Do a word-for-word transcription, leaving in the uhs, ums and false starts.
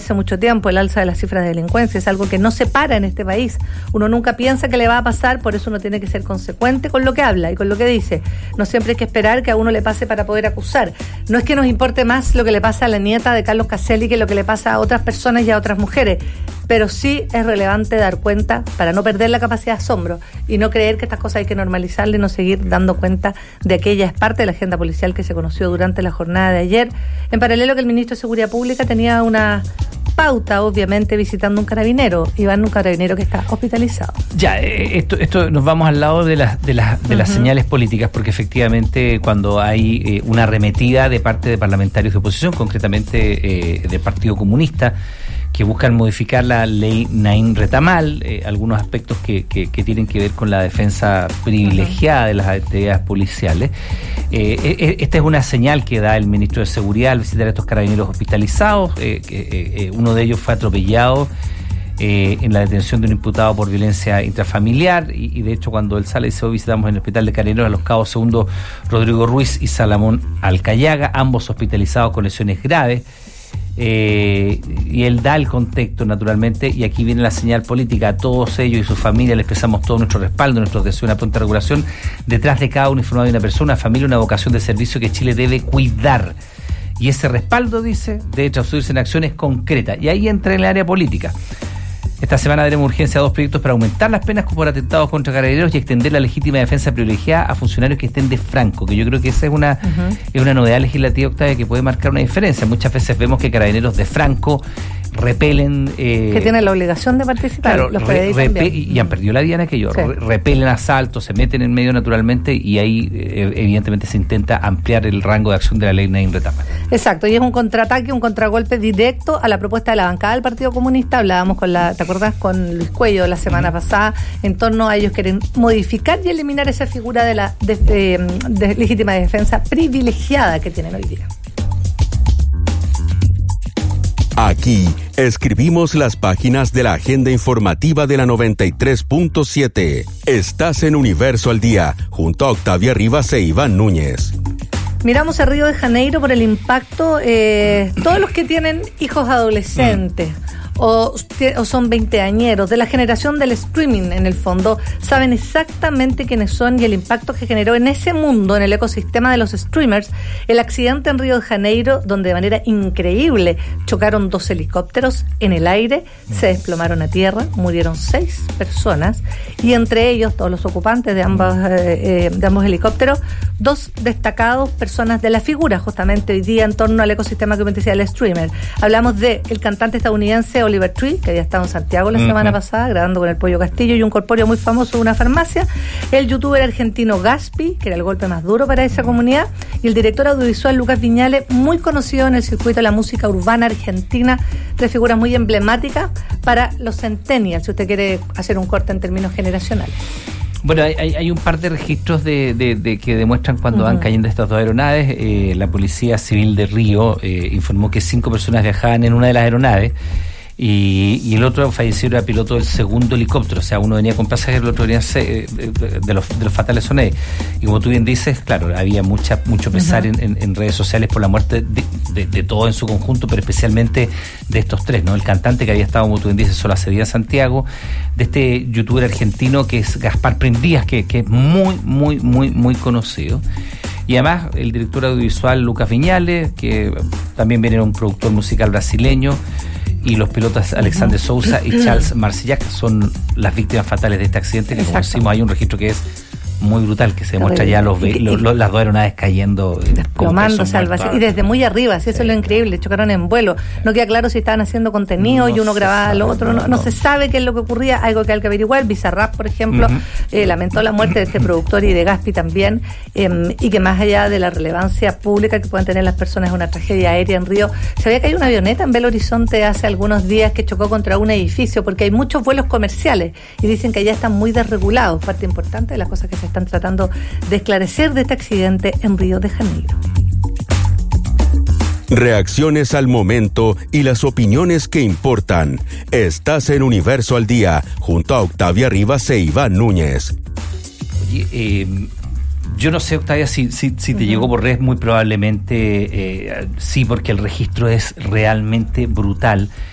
hace mucho tiempo, el alza de las cifras de delincuencia es algo que no se para en este país. Uno nunca piensa que le va a pasar, por eso uno tiene que ser consecuente con lo que habla y con lo que dice. No siempre hay que esperar que a uno le pase para poder acusar. No es que nos importe más lo que le pasa a la nieta de Carlos Caselli que lo que le pasa a otras personas y a otras mujeres, pero sí es relevante dar cuenta para no perder la capacidad de asombro y no creer que estas cosas hay que normalizarle y no seguir dando cuenta de que ella es parte de la agenda policial que se conoció durante la jornada de ayer, en paralelo que el ministro de Seguridad Pública tenía una pauta, obviamente, visitando un carabinero, Iván, un carabinero que está hospitalizado. Ya, eh, esto, esto nos vamos al lado de las de las de las uh-huh. señales políticas, porque efectivamente cuando hay eh, una arremetida de parte de parlamentarios de oposición, concretamente eh, del Partido Comunista, que buscan modificar la ley Naín Retamal, eh, algunos aspectos que, que, que tienen que ver con la defensa privilegiada uh-huh. de las actividades policiales. Eh, eh, esta es una señal que da el ministro de Seguridad al visitar a estos carabineros hospitalizados. Eh, eh, eh, uno de ellos fue atropellado eh, en la detención de un imputado por violencia intrafamiliar y, y de hecho cuando él sale dice: hoy visitamos en el hospital de Carabineros a los cabos segundo Rodrigo Ruiz y Salomón Alcayaga, ambos hospitalizados con lesiones graves. Eh, y él da el contexto naturalmente, y aquí viene la señal política: a todos ellos y sus familias les expresamos todo nuestro respaldo, nuestro deseo de una pronta regulación. Detrás de cada uniformado hay una persona, una familia, una vocación de servicio que Chile debe cuidar, y ese respaldo, dice, debe traducirse en acciones concretas, y ahí entra en el área política. Esta semana daremos urgencia a dos proyectos para aumentar las penas por atentados contra carabineros y extender la legítima defensa privilegiada a funcionarios que estén de franco, que yo creo que esa es una, uh-huh. es una novedad legislativa, Octavia, que puede marcar una diferencia. Muchas veces vemos que carabineros de franco repelen... Eh, que tienen la obligación de participar, claro, los re, repe- y han perdido la vida en aquello, sí. re, repelen asaltos, se meten en medio naturalmente, y ahí eh, evidentemente se intenta ampliar el rango de acción de la ley Naín Retamal. Exacto, y es un contraataque, un contragolpe directo a la propuesta de la bancada del Partido Comunista. Hablábamos con la, ¿te acuerdas? Con Luis Cuello la semana uh-huh. pasada, en torno a ellos quieren modificar y eliminar esa figura de la de, de, de legítima defensa privilegiada que tienen hoy día. Aquí escribimos las páginas de la agenda informativa de la noventa y tres punto siete. Estás en Universo al Día, junto a Octavia Rivas e Iván Núñez. Miramos a Río de Janeiro por el impacto, eh, todos los que tienen hijos adolescentes mm. o, o son veinteañeros, de la generación del streaming en el fondo, saben exactamente quiénes son y el impacto que generó en ese mundo, en el ecosistema de los streamers, el accidente en Río de Janeiro, donde de manera increíble chocaron dos helicópteros en el aire, se desplomaron a tierra, murieron seis personas y entre ellos, todos los ocupantes de ambos, eh, de ambos helicópteros, dos destacados personas de la figura justamente hoy día en torno al ecosistema que me decía el streamer. Hablamos de el cantante estadounidense Oliver Tree, que había estado en Santiago la uh-huh. semana pasada grabando con el Pollo Castillo y un corpóreo muy famoso de una farmacia, el youtuber argentino Gaspi, que era el golpe más duro para esa comunidad, y el director audiovisual Lucas Viñales, muy conocido en el circuito de la música urbana argentina, tres figuras muy emblemáticas para los centennials, si usted quiere hacer un corte en términos generacionales. Bueno, hay, hay un par de registros de, de, de que demuestran cuando uh-huh. van cayendo estas dos aeronaves. Eh, la Policía Civil de Río eh, informó que cinco personas viajaban en una de las aeronaves y, y el otro fallecido era piloto del segundo helicóptero. O sea, uno venía con pasajeros, el otro venía eh, de, los, de los fatales son ellos. Y como tú bien dices, claro, había mucha mucho pesar uh-huh. en, en, en redes sociales por la muerte de, de, de todo en su conjunto, pero especialmente de estos tres, ¿no? El cantante que había estado, como tú bien dices, solo hace día en Santiago, de este youtuber argentino que es Gaspar Prendías, que, que es muy, muy, muy, muy conocido. Y además el director audiovisual Lucas Viñales, que también viene un productor musical brasileño, y los pilotos Alexander Sousa y Charles Marcillac son las víctimas fatales de este accidente, que Exacto. como decimos hay un registro que es muy brutal, que se demuestra ya los, ve- los, los las dos aeronaves cayendo, desplomándose al vacío, y desde muy arriba, si eso sí. es lo increíble, chocaron en vuelo, no queda claro si estaban haciendo contenido no y uno grababa lo otro, no, no, no se sabe qué es lo que ocurría, algo que hay que averiguar. Bizarrap, por ejemplo, uh-huh. eh, lamentó la muerte de este productor y de Gaspi también, eh, y que más allá de la relevancia pública que pueden tener las personas, es una tragedia aérea en Río. Sabía que hay una avioneta en Belo Horizonte hace algunos días que chocó contra un edificio, porque hay muchos vuelos comerciales y dicen que allá están muy desregulados, parte importante de las cosas que se están tratando de esclarecer de este accidente en Río de Janeiro. Reacciones al momento y las opiniones que importan. Estás en Universo al Día, junto a Octavia Rivas e Iván Núñez. Oye, eh, yo no sé, Octavia, si, si, si te uh-huh. llegó por redes, muy probablemente eh, sí, porque el registro es realmente brutal.